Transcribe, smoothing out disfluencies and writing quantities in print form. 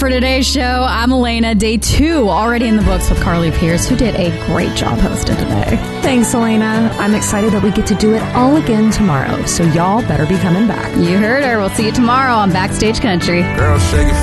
For today's show, I'm Elena. Day 2 already in the books with Carly Pierce, who did a great job hosting today. Thanks, Elena. I'm excited that we get to do it all again tomorrow, so y'all better be coming back. You heard her. We'll see you tomorrow on Backstage Country. Girl, shake it.